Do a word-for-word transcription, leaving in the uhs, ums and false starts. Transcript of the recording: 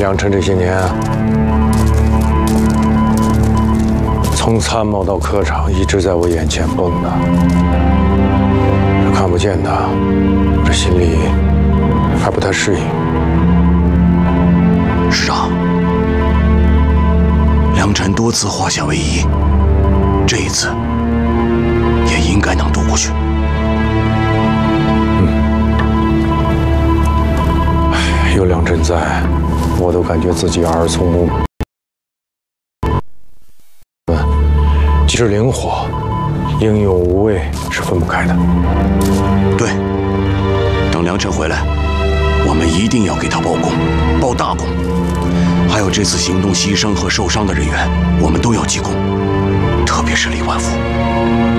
梁辰这些年啊，从参谋到科长，一直在我眼前蹦跶。这看不见他，这心里还不太适应。 是啊，梁辰多次化险为夷，这一次也应该能渡过去。 嗯，有梁辰在，我都感觉自己耳聪目明。 机智灵活，英勇无畏是分不开的。 对，等梁辰回来，我们一定要给他报功，报大功。还有这次行动牺牲和受伤的人员，我们都要记功，特别是李万福。